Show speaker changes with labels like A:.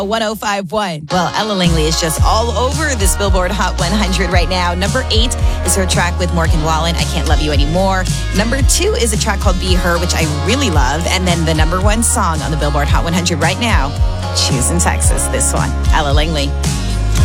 A: 1051. Well, Ella Langley is just all over this Billboard Hot 100 right now. Number 8 is her track with Morgan Wallen, I Can't Love You Anymore. Number 2 is a track called Be Her, which I really love. And then the number 1 song on the Billboard Hot 100 right now, Choosing Texas, this one, Ella Langley.